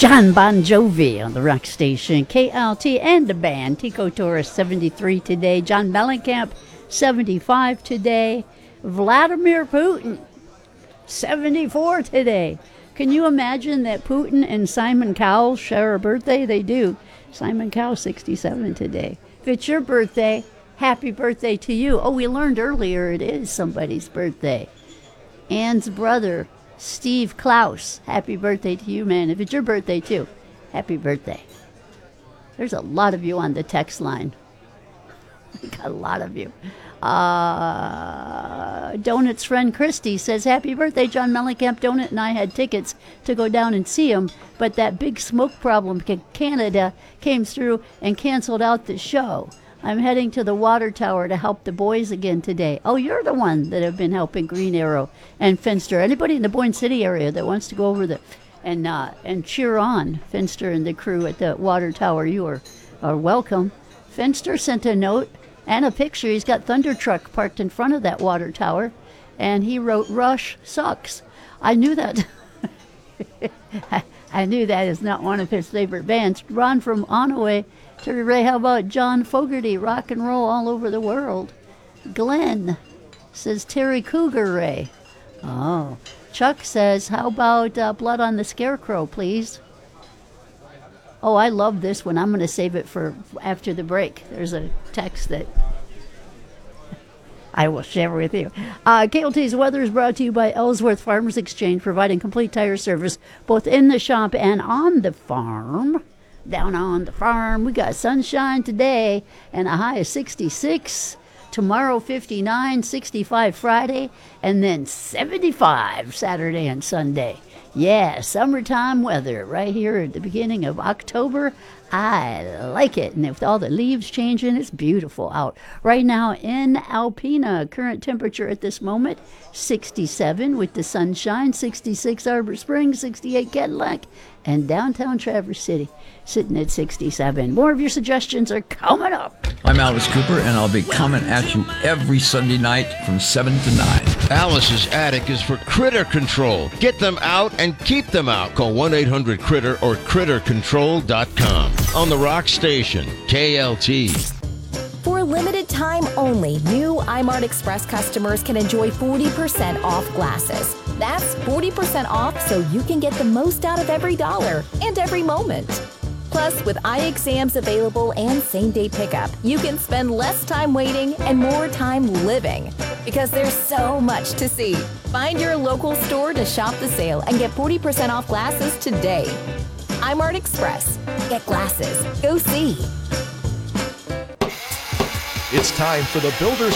John Bon Jovi on the rock station, KLT, and the band. Tico Torres, 73 today. John Mellencamp, 75 today. Vladimir Putin, 74 today. Can you imagine that Putin and Simon Cowell share a birthday? They do. Simon Cowell, 67 today. If it's your birthday, happy birthday to you. Oh, we learned earlier it is somebody's birthday. Ann's brother, Steve Klaus, happy birthday to you, man. If it's your birthday, too, happy birthday. There's a lot of you on the text line. Got a lot of you. Donut's friend Christy says, happy birthday, John Mellencamp. Donut and I had tickets to go down and see him, but that big smoke problem in Canada came through and canceled out the show. I'm heading to the water tower to help the boys again today. Oh, you're the one that have been helping Green Arrow and Finster. Anybody in the Boyne City area that wants to go over and cheer on Finster and the crew at the water tower, you are welcome. Finster sent a note and a picture. He's got Thunder Truck parked in front of that water tower, and he wrote, Rush sucks. I knew that. I knew that is not one of his favorite bands. Ron from Onaway. Terry Ray, how about John Fogerty? Rock and roll all over the world. Glenn says Terry Cougar Ray. Oh. Chuck says, how about Blood on the Scarecrow, please? Oh, I love this one. I'm going to save it for after the break. There's a text that I will share with you. KLT's weather is brought to you by Ellsworth Farmers Exchange, providing complete tire service both in the shop and on the farm. Down on the farm, we got sunshine today and a high of 66. Tomorrow, 59, 65 Friday, and then 75 Saturday and Sunday. Yeah, summertime weather right here at the beginning of October. I like it. And with all the leaves changing, it's beautiful out. Right now in Alpena, current temperature at this moment, 67 with the sunshine, 66 Arbor Springs, 68 Cadillac, and downtown Traverse City sitting at 67. More of your suggestions are coming up. I'm Alice Cooper, and I'll be coming at you every Sunday night from 7 to 9. Alice's Attic is for critter control. Get them out and keep them out. Call 1-800-CRITTER or CritterControl.com. On the rock station, KLT. For a limited time only, new iMart Express customers can enjoy 40% off glasses. That's 40% off so you can get the most out of every dollar and every moment. Plus, with eye exams available and same-day pickup, you can spend less time waiting and more time living. Because there's so much to see. Find your local store to shop the sale and get 40% off glasses today. iMart Express. Get glasses. Go see. It's time for the Builders